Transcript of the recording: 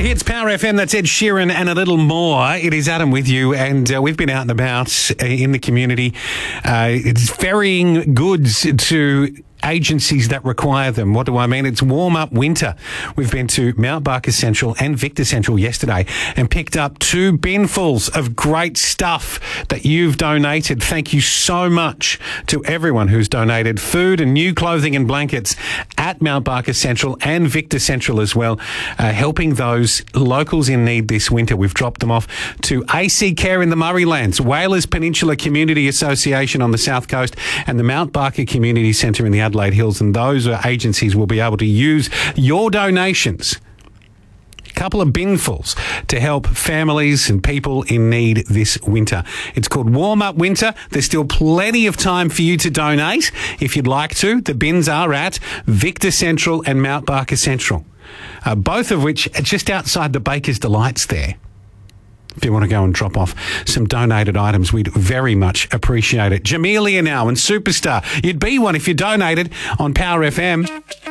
Hits Power FM, that's Ed Sheeran and a little more. It is Adam with you, and we've been out and about in the community. It's ferrying goods to agencies that require them. What do I mean? It's warm-up winter. We've been to Mount Barker Central and Victor Central yesterday and picked up 2 binfuls of great stuff that you've donated. Thank you so much to everyone who's donated food and new clothing and blankets at Mount Barker Central and Victor Central as well, helping those locals in need this winter. We've dropped them off to AC Care in the Murraylands, Whalers Peninsula Community Association on the South Coast, and the Mount Barker Community Centre in the Adelaide Hills, and those agencies will be able to use your donations, a couple of binfuls, to help families and people in need this winter. It's called Warm Up Winter. There's still plenty of time for you to donate if you'd like to. The bins are at Victor Central and Mount Barker Central, both of which are just outside the Baker's Delights there. If you want to go and drop off some donated items, we'd very much appreciate it. Jamelia now and Superstar. You'd be one if you donated on Power FM.